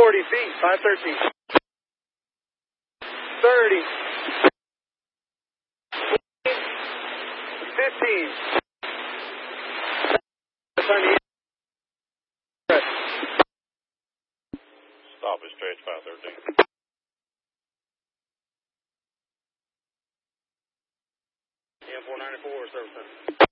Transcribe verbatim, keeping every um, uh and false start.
forty feet, five thirteen. thirty. fifteen. Stop at stretch five thirteen. M four ninety-four, service center.